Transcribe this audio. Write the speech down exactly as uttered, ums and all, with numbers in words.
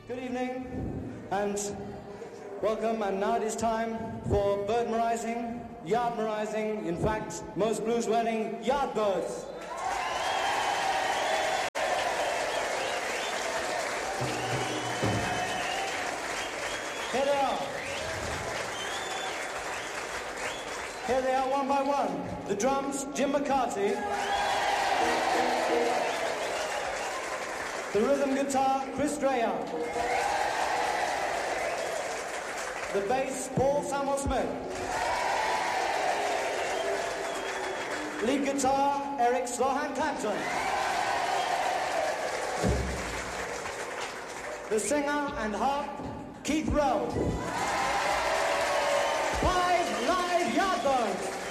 Good evening and welcome, and now it is time for bird-merizing, yard-merizing, in fact, most blues-wearing yard birds. Here they are. Here they are one by one. The drums, Jim McCarty. The rhythm guitar, Chris Dreyer. The bass, Paul Samuel Smith. Lead guitar, Eric Slohan Clapton. The singer and harp, Keith Rowe. Five live Yardbirds.